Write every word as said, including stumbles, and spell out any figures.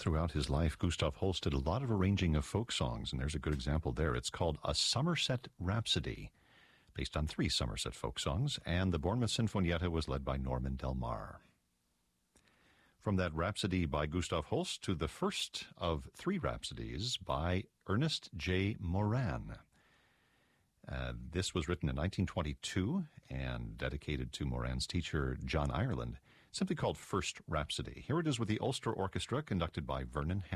Throughout his life, Gustav Holst did a lot of arranging of folk songs, and there's a good example there. It's called A Somerset Rhapsody, based on three Somerset folk songs, and the Bournemouth Sinfonietta was led by Norman Del Mar. From that Rhapsody by Gustav Holst to the first of three Rhapsodies by Ernest J. Moran. Uh, this was written in nineteen twenty-two and dedicated to Moran's teacher, John Ireland, simply called First Rhapsody. Here it is with the Ulster Orchestra, conducted by Vernon Hamilton.